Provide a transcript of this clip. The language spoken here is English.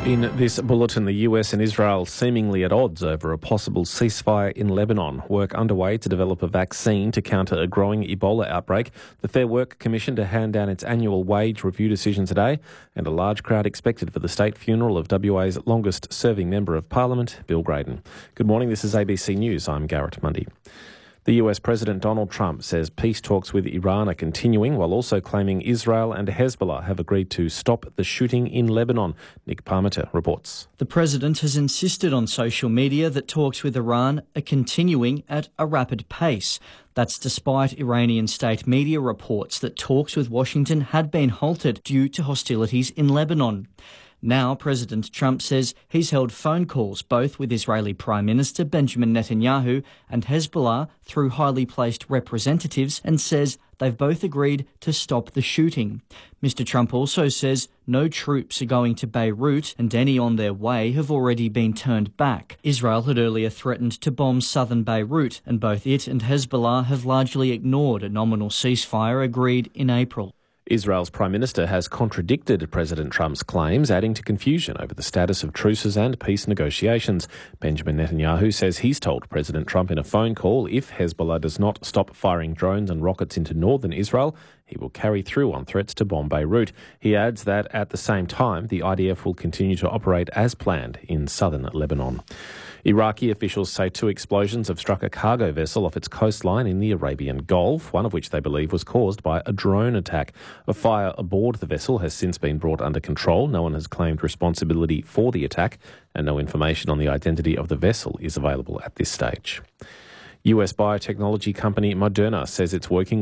In this bulletin, the US and Israel seemingly at odds over a possible ceasefire in Lebanon. Work underway to develop a vaccine to counter a growing Ebola outbreak. The Fair Work Commission to hand down its annual wage review decision today. And a large crowd expected for the state funeral of WA's longest-serving Member of Parliament, Bill Graydon. Good morning, this is ABC News. I'm Garrett Mundy. The US President Donald Trump says peace talks with Iran are continuing, while also claiming Israel and Hezbollah have agreed to stop the shooting in Lebanon. Nick Parmenter reports. The president has insisted on social media that talks with Iran are continuing at a rapid pace. That's despite Iranian state media reports that talks with Washington had been halted due to hostilities in Lebanon. Now, President Trump says he's held phone calls both with Israeli Prime Minister Benjamin Netanyahu and Hezbollah through highly placed representatives and says they've both agreed to stop the shooting. Mr. Trump also says no troops are going to Beirut and any on their way have already been turned back. Israel had earlier threatened to bomb southern Beirut, and both it and Hezbollah have largely ignored a nominal ceasefire agreed in April. Israel's Prime Minister has contradicted President Trump's claims, adding to confusion over the status of truces and peace negotiations. Benjamin Netanyahu says he's told President Trump in a phone call if Hezbollah does not stop firing drones and rockets into northern Israel, he will carry through on threats to bomb Beirut. He adds that at the same time, the IDF will continue to operate as planned in southern Lebanon. Iraqi officials say 2 explosions have struck a cargo vessel off its coastline in the Arabian Gulf, one of which they believe was caused by a drone attack. A fire aboard the vessel has since been brought under control. No one has claimed responsibility for the attack, and no information on the identity of the vessel is available at this stage. US biotechnology company Moderna says it's working